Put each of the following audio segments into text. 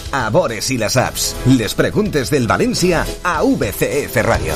a Bores y las apps. Les preguntes del Valencia a VCF Radio.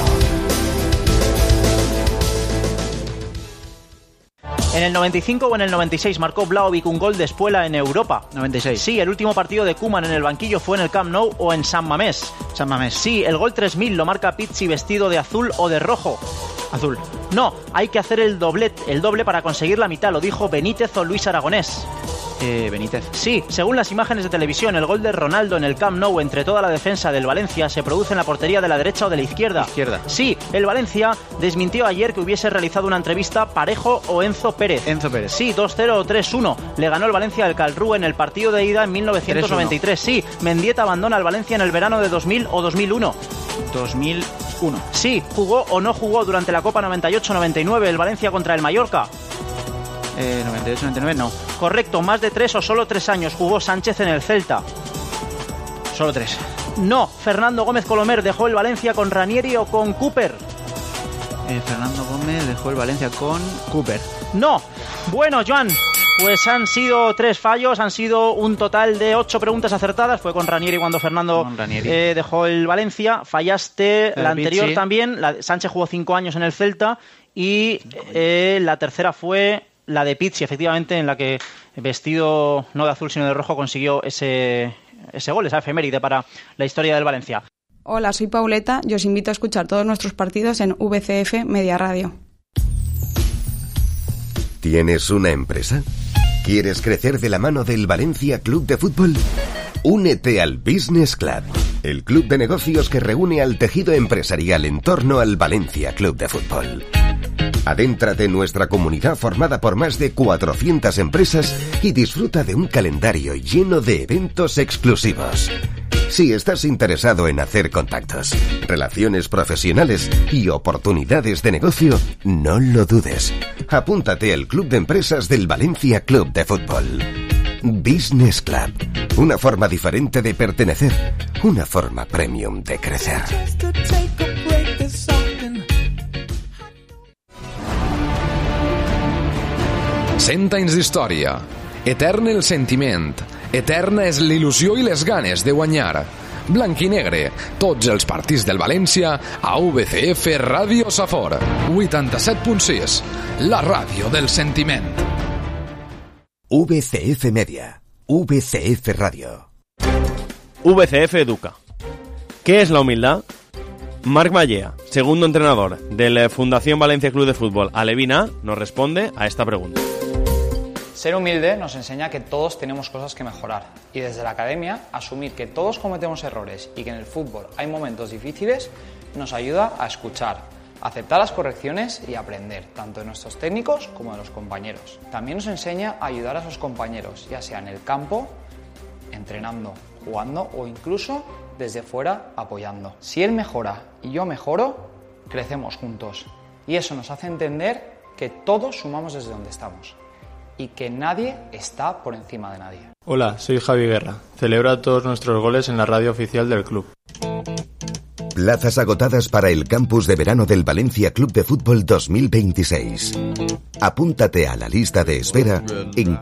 En el 95 o en el 96 marcó Vlahovic un gol de Espuela en Europa. 96. Sí, el último partido de Koeman en el banquillo fue en el Camp Nou o en San Mamés. San Mamés. Sí, el gol 3000 lo marca Pizzi vestido de azul o de rojo. Azul. No, hay que hacer el doble para conseguir la mitad, lo dijo Benítez o Luis Aragonés. Benítez. Sí, según las imágenes de televisión, el gol de Ronaldo en el Camp Nou entre toda la defensa del Valencia se produce en la portería de la derecha o de la izquierda. Sí, el Valencia desmintió ayer que hubiese realizado una entrevista Parejo o Enzo Pérez. Enzo Pérez. Sí, 2-0 o 3-1. Le ganó el Valencia al Calrúa en el partido de ida en 1993. 3-1. Sí, Mendieta abandona al Valencia en el verano de 2000 o 2001. 2001. Sí, jugó o no jugó durante la Copa 98-99 el Valencia contra el Mallorca. 98-99 no. Correcto, más de 3 o solo 3 años jugó Sánchez en el Celta. Solo 3. No, Fernando Gómez Colomer dejó el Valencia con Ranieri o con Cooper. Fernando Gómez dejó el Valencia con Cooper. No. Bueno, Joan, pues han sido 3 fallos, han sido un total de 8 preguntas acertadas. Fue con Ranieri cuando Fernando dejó el Valencia. Fallaste la anterior Pizzi. También. Sánchez jugó 5 años en el Celta. Y la tercera fue la de Pizzi, efectivamente, en la que vestido no de azul sino de rojo consiguió ese gol, esa efeméride para la historia del Valencia. Hola, soy Pauleta y os invito a escuchar todos nuestros partidos en VCF Media Radio. ¿Tienes una empresa? ¿Quieres crecer de la mano del Valencia Club de Fútbol? Únete al Business Club, el club de negocios que reúne al tejido empresarial en torno al Valencia Club de Fútbol. Adéntrate en nuestra comunidad formada por más de 400 empresas y disfruta de un calendario lleno de eventos exclusivos. Si estás interesado en hacer contactos, relaciones profesionales y oportunidades de negocio, no lo dudes. Apúntate al Club de Empresas del Valencia Club de Fútbol. Business Club, una forma diferente de pertenecer, una forma premium de crecer. 100 anys d'història. Etern el sentiment. Eterna és l'il·lusió i les ganes de guanyar. Blanc i negre, tots els partits del València a VCF Ràdio Safor. 87.6, la ràdio del sentiment. VCF Media, VCF Radio. VCF Educa. ¿Qué es la humildad? Marc Mallea, segundo entrenador de la Fundación Valencia Club de Fútbol Alevín, nos responde a esta pregunta. Ser humilde nos enseña que todos tenemos cosas que mejorar y desde la academia asumir que todos cometemos errores y que en el fútbol hay momentos difíciles nos ayuda a escuchar, aceptar las correcciones y aprender tanto de nuestros técnicos como de los compañeros. También nos enseña a ayudar a sus compañeros, ya sea en el campo, entrenando, jugando o incluso desde fuera apoyando. Si él mejora y yo mejoro, crecemos juntos y eso nos hace entender que todos sumamos desde donde estamos y que nadie está por encima de nadie. Hola, soy Javi Guerra. Celebra todos nuestros goles en la radio oficial del club. Plazas agotadas para el campus de verano del Valencia Club de Fútbol 2026. Apúntate a la lista de espera en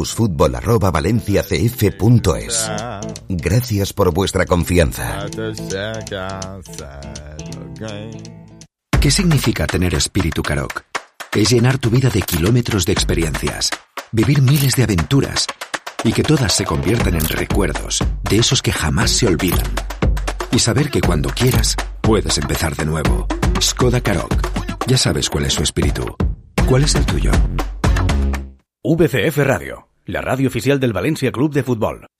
campusfutbol@valenciacf.es. Gracias por vuestra confianza. ¿Qué significa tener espíritu Karoq? Es llenar tu vida de kilómetros de experiencias, vivir miles de aventuras y que todas se conviertan en recuerdos de esos que jamás se olvidan. Y saber que cuando quieras, puedes empezar de nuevo. Skoda Karoq. Ya sabes cuál es su espíritu. ¿Cuál es el tuyo? VCF Radio, la radio oficial del Valencia Club de Fútbol.